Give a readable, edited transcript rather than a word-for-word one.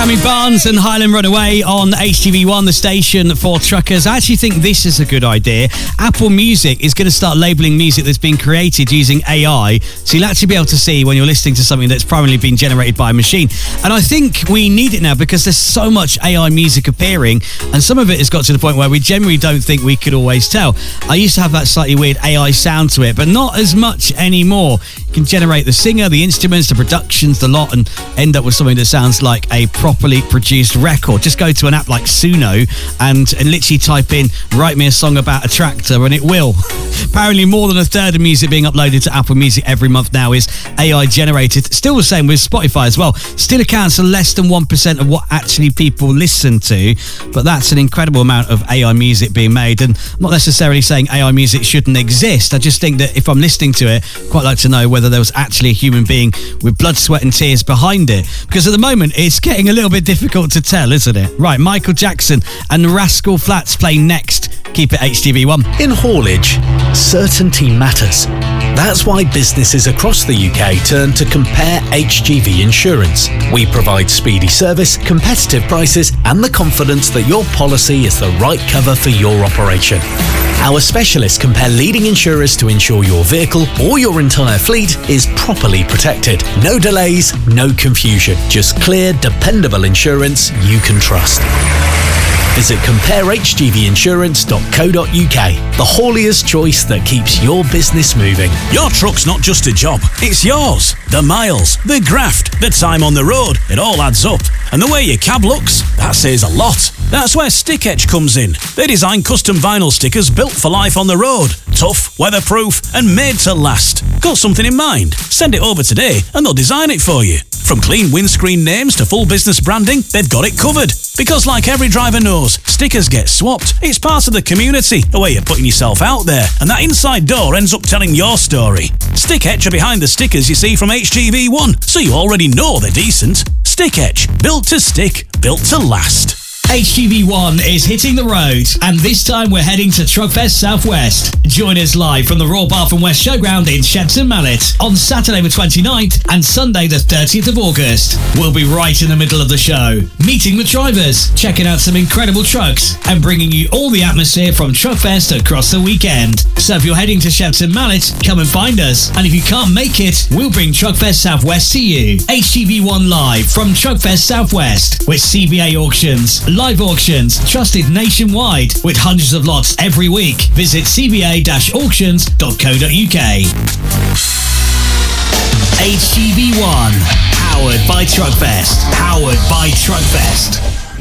Sammy Barnes and Highland Runaway on HTV1, the station for truckers. I actually think this is a good idea. Apple Music is going to start labelling music that's been created using AI, so you'll actually be able to see when you're listening to something that's primarily been generated by a machine. And I think we need it now because there's so much AI music appearing, and some of it has got to the point where we generally don't think we could always tell. I used to have that slightly weird AI sound to it, but not as much anymore. You can generate the singer, the instruments, the productions, the lot, and end up with something that sounds like a properly produced record. Just go to an app like Suno and literally type in, write me a song about a tractor, and it will. Apparently more than a third of music being uploaded to Apple Music every month now is AI generated. Still the same with Spotify as well. Still accounts for less than 1% of what actually people listen to, but that's an incredible amount of AI music being made. And I'm not necessarily saying AI music shouldn't exist. I just think that if I'm listening to it, I'd quite like to know whether there was actually a human being with blood, sweat and tears behind it, because at the moment it's getting a little bit difficult to tell, isn't it? Right, Michael Jackson and Rascal Flatts play next. Keep it HTV1. In haulage, certainty matters. That's why businesses across the UK turn to Compare HGV Insurance. We provide speedy service, competitive prices and the confidence that your policy is the right cover for your operation. Our specialists compare leading insurers to ensure your vehicle or your entire fleet is properly protected. No delays, no confusion. Just clear, dependable insurance you can trust. Visit comparehgvinsurance.co.uk, the haulier's choice that keeps your business moving. Your truck's not just a job, it's yours. The miles, the graft, the time on the road, it all adds up. And the way your cab looks, that says a lot. That's where Stick Etch comes in. They design custom vinyl stickers built for life on the road. Tough, weatherproof and made to last. Got something in mind? Send it over today and they'll design it for you. From clean windscreen names to full business branding, they've got it covered. Because like every driver knows, stickers get swapped. It's part of the community, a way of putting yourself out there, and that inside door ends up telling your story. Stick Etch are behind the stickers you see from HGV1, so you already know they're decent. Stick Etch, built to stick, built to last. HGV1 is hitting the road, and this time we're heading to Truckfest Southwest. Join us live from the Royal Bath and West Showground in Shepton Mallet on Saturday the 29th and Sunday the 30th of August. We'll be right in the middle of the show, meeting with drivers, checking out some incredible trucks, and bringing you all the atmosphere from Truckfest across the weekend. So if you're heading to Shepton Mallet, come and find us, and if you can't make it, we'll bring Truckfest Southwest to you. HGV1 live from Truckfest Southwest with CBA Auctions. Live auctions, trusted nationwide with hundreds of lots every week. Visit cba-auctions.co.uk. HGV1, powered by Truckfest. Powered by Truckfest.